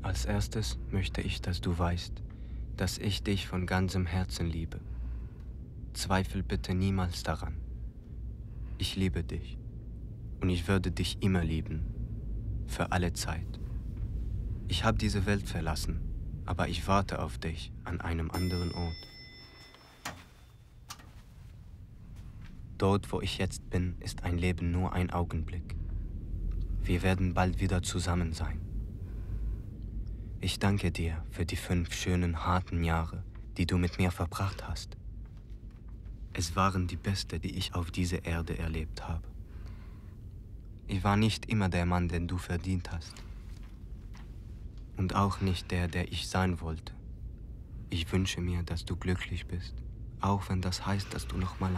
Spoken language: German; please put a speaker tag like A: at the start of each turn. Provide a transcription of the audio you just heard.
A: Als erstes möchte ich, dass du weißt, dass ich dich von ganzem Herzen liebe. Zweifel bitte niemals daran. Ich liebe dich und ich würde dich immer lieben, für alle Zeit. Ich habe diese Welt verlassen, aber ich warte auf dich an einem anderen Ort. Dort, wo ich jetzt bin, ist ein Leben nur ein Augenblick. Wir werden bald wieder zusammen sein. Ich danke dir für die 5 schönen, harten Jahre, die du mit mir verbracht hast. Es waren die beste, die ich auf dieser Erde erlebt habe. Ich war nicht immer der Mann, den du verdient hast. Und auch nicht der, der ich sein wollte. Ich wünsche mir, dass du glücklich bist, auch wenn das heißt, dass du nochmal